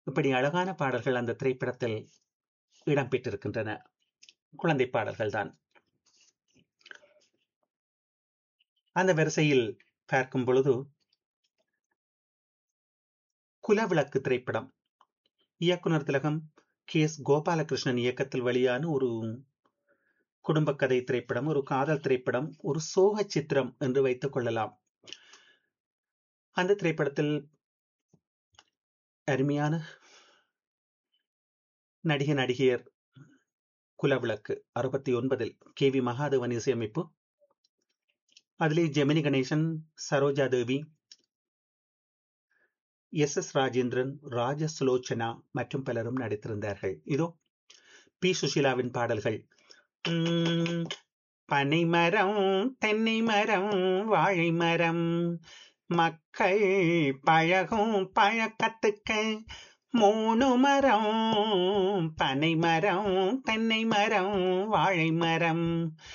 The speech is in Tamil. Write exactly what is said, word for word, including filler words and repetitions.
இப்படி அழகான பாடல்கள் அந்த திரைப்படத்தில் இடம்பெற்றிருக்கின்றன. குழந்தை பாடல்கள் தான். அந்த வரிசையில் பார்க்கும் பொழுது குலவிளக்கு திரைப்படம், இயக்குனர் திலகம் கே எஸ் கோபாலகிருஷ்ணன் இயக்கத்தில் வெளியான ஒரு குடும்ப கதை திரைப்படம், ஒரு காதல் திரைப்படம், ஒரு சோக சித்திரம் என்று வைத்துக் கொள்ளலாம். அந்த திரைப்படத்தில் அருமையான நடிக நடிகையர். குலவிளக்கு அறுபத்தி ஒன்பதில் கே வி மகாதேவன் இசையமைப்பு. அதிலே ஜெமினி கணேசன், சரோஜா தேவி, எஸ் எஸ் ராஜேந்திரன், ராஜ சுலோச்சனா மற்றும் பலரும் நடித்திருந்தார்கள். இதோ பி சுஷீலாவின் பாடல்கள். உம், பனை மரம், தென்னை மரம், வாழை மரம், மக்கள் பழகும் பழக்கத்துக்க மூணு மரம், பனை மரம், தென்னை மரம், வாழை மரம்,